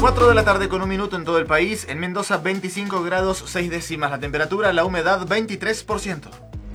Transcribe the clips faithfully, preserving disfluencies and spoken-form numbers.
cuatro de la tarde con un minuto en todo el país. En Mendoza veinticinco grados seis décimas la temperatura, la humedad veintitrés por ciento.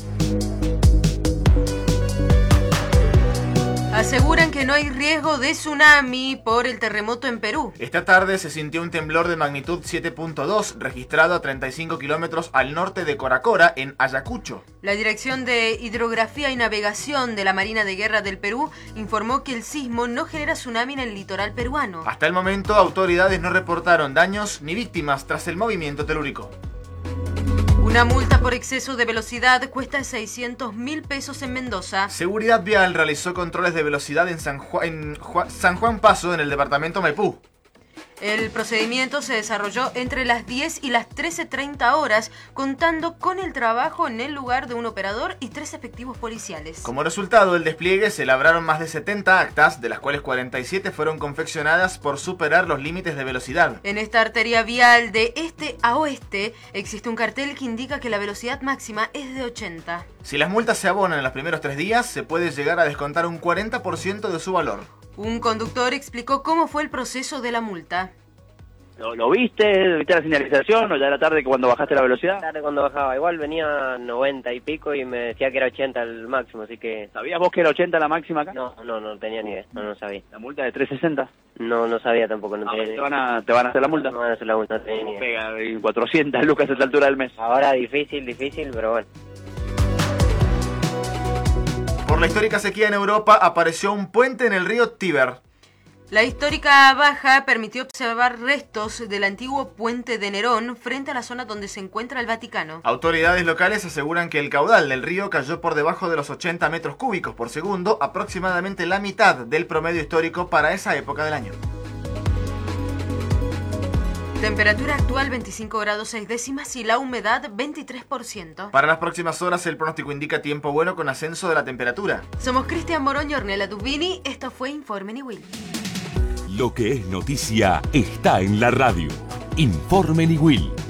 Aseguran que no hay riesgo de tsunami por el terremoto en Perú. Esta tarde se sintió un temblor de magnitud siete punto dos, registrado a treinta y cinco kilómetros al norte de Coracora, en Ayacucho. La Dirección de Hidrografía y Navegación de la Marina de Guerra del Perú informó que el sismo no genera tsunami en el litoral peruano. Hasta el momento, autoridades no reportaron daños ni víctimas tras el movimiento telúrico. Una multa por exceso de velocidad cuesta seiscientos mil pesos en Mendoza. Seguridad Vial realizó controles de velocidad en San Juan, en Ju- San Juan Paso, en el departamento Maipú. El procedimiento se desarrolló entre las diez y las trece treinta horas, contando con el trabajo en el lugar de un operador y tres efectivos policiales. Como resultado del despliegue, se labraron más de setenta actas, de las cuales cuarenta y siete fueron confeccionadas por superar los límites de velocidad. En esta arteria vial de este a oeste existe un cartel que indica que la velocidad máxima es de ochenta. Si las multas se abonan en los primeros tres días, se puede llegar a descontar un cuarenta por ciento de su valor. Un conductor explicó cómo fue el proceso de la multa. ¿Lo, lo viste? ¿Viste la señalización o ya era tarde cuando bajaste la velocidad? Tarde cuando bajaba, igual venía noventa y pico y me decía que era ochenta el máximo, así que... ¿Sabías vos que era ochenta la máxima acá? No, no, no tenía ni idea, no, no sabía. ¿La multa de trescientos sesenta? No, no sabía tampoco, no Ah, tenía ¿te, ni idea. van a, ¿Te van a hacer la multa? No van a hacer la multa, no tenía ni idea. Pega y cuatrocientas lucas a esta altura del mes. Ahora difícil, difícil, pero bueno. Por la histórica sequía en Europa, apareció un puente en el río Tíber. La histórica baja permitió observar restos del antiguo puente de Nerón frente a la zona donde se encuentra el Vaticano. Autoridades locales aseguran que el caudal del río cayó por debajo de los ochenta metros cúbicos por segundo, aproximadamente la mitad del promedio histórico para esa época del año. Temperatura actual veinticinco grados seis décimas y la humedad veintitrés por ciento. Para las próximas horas el pronóstico indica tiempo bueno con ascenso de la temperatura. Somos Cristian Morón y Ornella Dubini. Esto fue Informe Niwil. Lo que es noticia está en la radio. Informe Niwil.